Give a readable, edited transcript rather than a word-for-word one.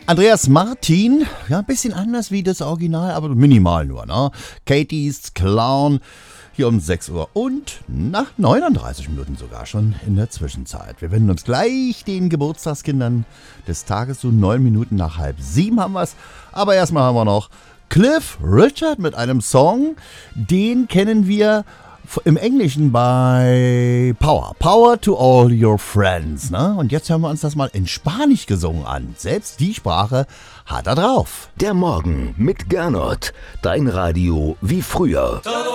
Andreas Martin, ja, ein bisschen anders wie das Original, aber minimal nur, ne? Katie's Clown, hier um 6 Uhr und nach 39 Minuten sogar schon in der Zwischenzeit. Wir wenden uns gleich den Geburtstagskindern des Tages, so 9 Minuten nach 6:30 haben wir es. Aber erstmal haben wir noch Cliff Richard mit einem Song, den kennen wir im Englischen bei Power. Power to all your friends. Ne? Und jetzt hören wir uns das mal in Spanisch gesungen an. Selbst die Sprache hat er drauf. Der Morgen mit Gernot. Dein Radio wie früher.